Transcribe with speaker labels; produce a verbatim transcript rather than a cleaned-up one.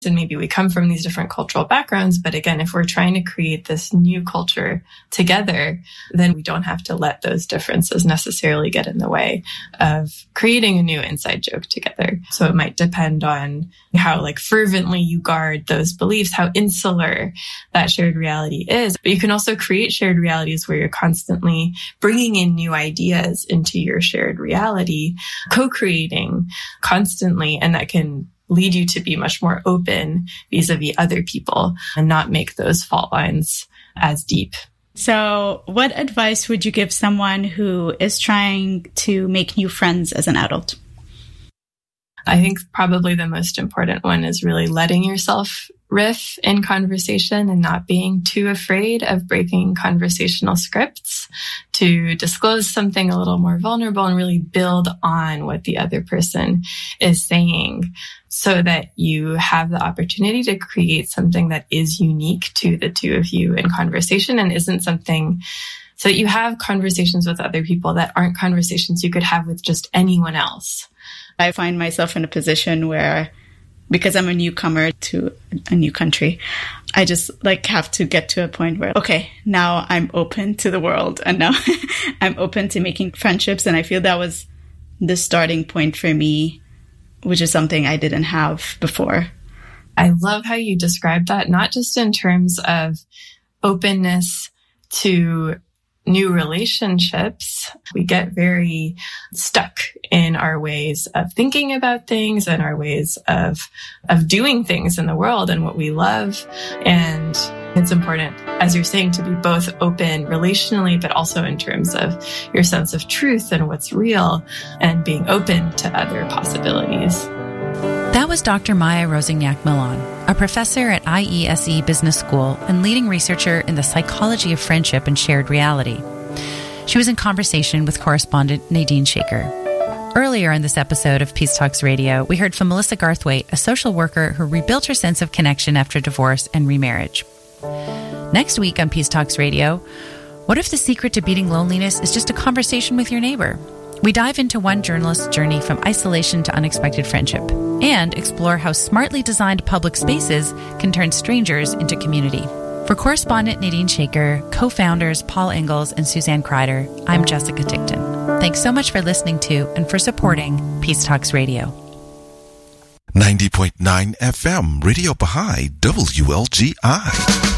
Speaker 1: And maybe we come from these different cultural backgrounds. But again, if we're trying to create this new culture together, then we don't have to let those differences necessarily get in the way of creating a new inside joke together. So it might depend on how like fervently you guard those beliefs, how insular that shared reality is. But you can also create shared realities where you're constantly bringing in new ideas into your shared reality, co-creating constantly, and that can lead you to be much more open vis-a-vis other people and not make those fault lines as deep.
Speaker 2: So what advice would you give someone who is trying to make new friends as an adult?
Speaker 1: I think probably the most important one is really letting yourself riff in conversation and not being too afraid of breaking conversational scripts to disclose something a little more vulnerable and really build on what the other person is saying so that you have the opportunity to create something that is unique to the two of you in conversation and isn't something so that you have conversations with other people that aren't conversations you could have with just anyone else.
Speaker 2: I find myself in a position where, because I'm a newcomer to a new country, I just like have to get to a point where, okay, now I'm open to the world and now I'm open to making friendships. And I feel that was the starting point for me, which is something I didn't have before.
Speaker 1: I love how you described that, not just in terms of openness to new relationships. We get very stuck in our ways of thinking about things and our ways of of doing things in the world and what we love. And it's important, as you're saying, to be both open relationally, but also in terms of your sense of truth and what's real and being open to other possibilities.
Speaker 3: That was Doctor Maya Rosingnac-Millan, a professor at I E S E Business School and leading researcher in the psychology of friendship and shared reality. She was in conversation with correspondent Nadine Shaker. Earlier in this episode of Peace Talks Radio, we heard from Melissa Garthwaite, a social worker who rebuilt her sense of connection after divorce and remarriage. Next week on Peace Talks Radio, what if the secret to beating loneliness is just a conversation with your neighbor? We dive into one journalist's journey from isolation to unexpected friendship and explore how smartly designed public spaces can turn strangers into community. For correspondent Nadine Shaker, co-founders Paul Ingalls and Suzanne Kreider, I'm Jessica Tickton. Thanks so much for listening to and for supporting Peace Talks Radio.
Speaker 4: ninety point nine F M, Radio Baha'i, W L G I.